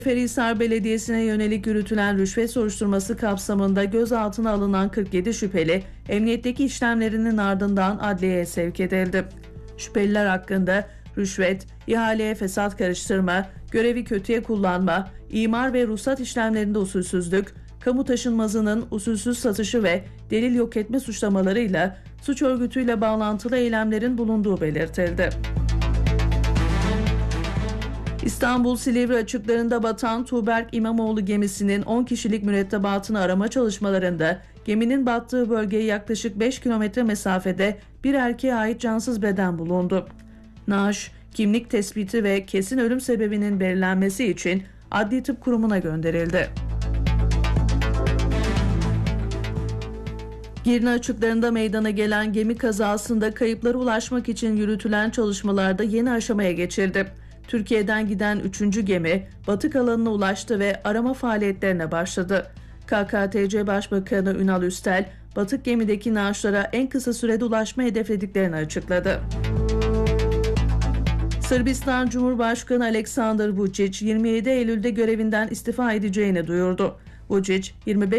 Seferihisar Belediyesi'ne yönelik yürütülen rüşvet soruşturması kapsamında gözaltına alınan 47 şüpheli, emniyetteki işlemlerinin ardından adliyeye sevk edildi. Şüpheliler hakkında rüşvet, ihaleye fesat karıştırma, görevi kötüye kullanma, imar ve ruhsat işlemlerinde usulsüzlük, kamu taşınmazının usulsüz satışı ve delil yok etme suçlamalarıyla suç örgütüyle bağlantılı eylemlerin bulunduğu belirtildi. İstanbul Silivri açıklarında batan Tuğberk İmamoğlu gemisinin 10 kişilik mürettebatını arama çalışmalarında geminin battığı bölgeye yaklaşık 5 kilometre mesafede bir erkeğe ait cansız beden bulundu. Naaş, kimlik tespiti ve kesin ölüm sebebinin belirlenmesi için Adli Tıp Kurumu'na gönderildi. Girne açıklarında meydana gelen gemi kazasında kayıplara ulaşmak için yürütülen çalışmalarda yeni aşamaya geçildi. Türkiye'den giden 3. gemi batık alanına ulaştı ve arama faaliyetlerine başladı. KKTC Başbakanı Ünal Üstel, batık gemideki naaşlara en kısa sürede ulaşma hedeflediklerini açıkladı. Sırbistan Cumhurbaşkanı Aleksandar Vučić 27 Eylül'de görevinden istifa edeceğini duyurdu. Vučić, 25